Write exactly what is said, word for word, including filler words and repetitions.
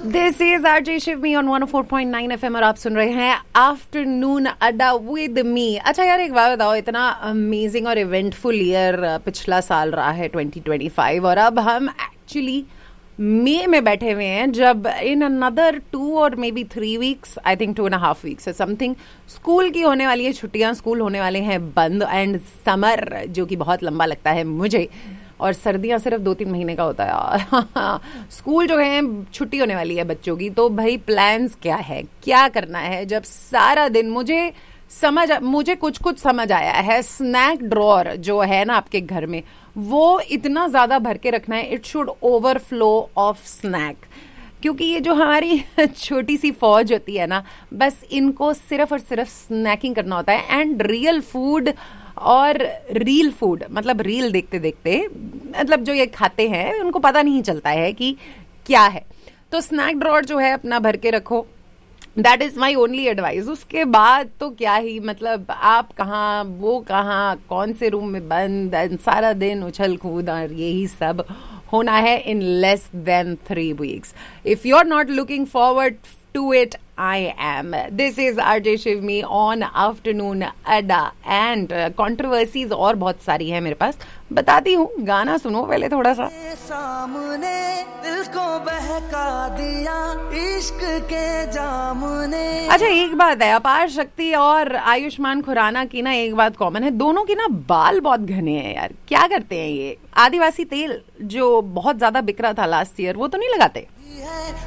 This is RJ शिवमी on one O four point nine FM और आप सुन रहे हैं आफ्टरनून अड्डा विद मी। अच्छा यार, एक बात बताओ, इतना अमेजिंग और इवेंटफुल ईयर पिछला साल रहा है ट्वेंटी ट्वेंटी फाइव, और अब हम एक्चुअली मई में बैठे हुए हैं, जब इन अनदर टू और may be three weeks, I think to and half weeks something, school की होने वाली है छुट्टियां, स्कूल होने वाले हैं बंद, एंड समर जो कि बहुत लंबा लगता है मुझे, और सर्दियां सिर्फ दो तीन महीने का होता है यार। स्कूल जो है, छुट्टी होने वाली है बच्चों की, तो भाई प्लान्स क्या है, क्या करना है। जब सारा दिन मुझे समझ मुझे कुछ कुछ समझ आया है, स्नैक ड्रॉर जो है ना आपके घर में, वो इतना ज्यादा भर के रखना है, it should overflow of snack, क्योंकि ये जो हमारी छोटी सी फौज होती है ना, बस इनको सिर्फ और सिर्फ स्नैकिंग करना होता है। एंड रियल फूड और रील फूड, मतलब रील देखते देखते, मतलब जो ये खाते हैं उनको पता नहीं चलता है कि क्या है। तो स्नैक ड्रॉर जो है अपना भर के रखो, that is my only advice. उसके बाद तो क्या ही, मतलब आप कहाँ, वो कहाँ, कौन से रूम में बंद, सारा दिन उछल कूद और यही सब होना है in less than three weeks. If you are not looking forward to it, I am. This is RJ Shivmi on Afternoon Adda, and controversies और बहुत सारी है मेरे पास, बताती हूँ। गाना सुनो पहले थोड़ा सा। सामने दिल को बहका दिया इश्क के जामुने। अच्छा, एक बात है, अपार शक्ति और आयुष्मान खुराना की ना एक बात कॉमन है, दोनों की ना बाल बहुत घने हैं यार। क्या करते हैं ये? आदिवासी तेल जो बहुत ज्यादा बिक रहा था लास्ट ईयर, वो तो नहीं लगाते?